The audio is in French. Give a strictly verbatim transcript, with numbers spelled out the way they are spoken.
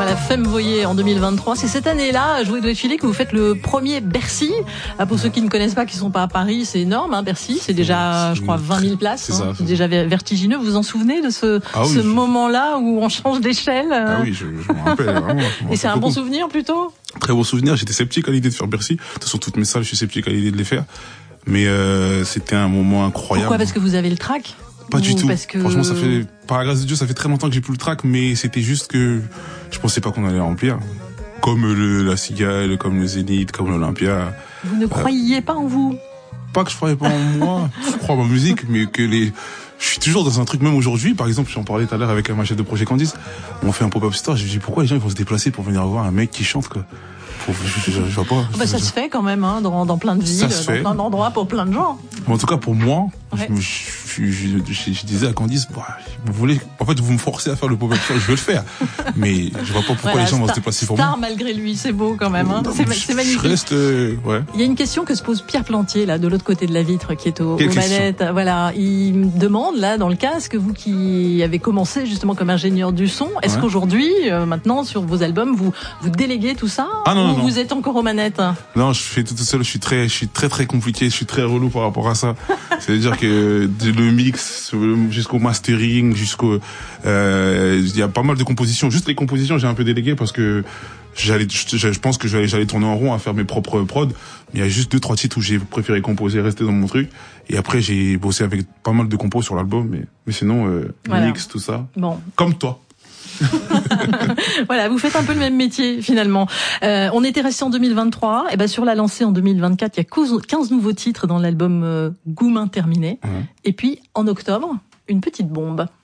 à la Femme Voyer en deux mille vingt-trois. C'est cette année-là, Joël Douet-Filet, que vous faites le premier Bercy. Pour ceux qui ne connaissent pas, qui ne sont pas à Paris, c'est énorme, hein, Bercy. C'est déjà, je crois, vingt mille places. C'est, hein. ça, c'est déjà vertigineux. Vous vous en souvenez de ce, ah oui, ce je... moment-là où on change d'échelle? Ah oui, je, je m'en rappelle. Vraiment, je m'en Et c'est un beaucoup. bon souvenir plutôt? Très bon souvenir. J'étais sceptique à l'idée de faire Bercy. De toute façon, toutes mes salles, je suis sceptique à l'idée de les faire. Mais euh, c'était un moment incroyable. Pourquoi? Parce que vous avez le trac? Pas du tout. Parce que... Franchement, ça fait, par la grâce de Dieu, ça fait très longtemps que j'ai plus le trac, mais c'était juste que je pensais pas qu'on allait remplir. Comme le, la Cigale, comme le Zénith, comme l'Olympia. Vous ne euh, croyiez pas en vous? Pas que je croyais pas en moi. Je crois en ma musique, mais que les, je suis toujours dans un truc, même aujourd'hui, par exemple, j'en parlais tout à l'heure avec ma chef de projet Candice. On fait un pop-up store. Je me dis, pourquoi les gens, ils vont se déplacer pour venir voir un mec qui chante, quoi? Je, je, je, je vois pas. Bah, ça se fait quand même, hein, dans, dans plein de villes, dans plein d'endroits pour plein de gens. Mais en tout cas, pour moi, ouais. je, je, je, je, je disais à Candice, bah, vous voulez, en fait, vous me forcez à faire le pop-up store, je veux le faire. Mais je vois pas pourquoi voilà, les gens vont se déplacer pour moi. Star malgré lui, c'est beau quand même, hein. C'est, c'est magnifique. Je reste, euh, ouais. Il y a une question que se pose Pierre Plantier, là, de l'autre côté de la vitre, qui est au, aux manettes. Voilà. Il me demande, là, dans le casque, vous qui avez commencé justement comme ingénieur du son, est-ce ouais. qu'aujourd'hui, euh, maintenant, sur vos albums, vous, vous déléguez tout ça? Ah non, ou non, vous non. êtes encore aux manettes? Non, je fais tout seul, je suis très, je suis très, très compliqué, je suis très relou par rapport à ça. C'est-à-dire que le mix, jusqu'au mastering, jusqu'au, euh, il y a pas mal de compositions. Juste les compositions, j'ai un peu délégué parce que j'allais, je, je pense que j'allais, j'allais tourner en rond à faire mes propres prods. Il y a juste deux, trois titres où j'ai préféré composer, rester dans mon truc. Et après, j'ai bossé avec pas mal de compos sur l'album, mais, mais sinon, euh, voilà. Mix, tout ça. Bon. Comme toi. Voilà, vous faites un peu le même métier finalement. Euh, on était resté en deux mille vingt-trois, et ben sur la lancée en deux mille vingt-quatre, il y a quinze nouveaux titres dans l'album euh, Goumin terminé. Mmh. Et puis en octobre, une petite bombe.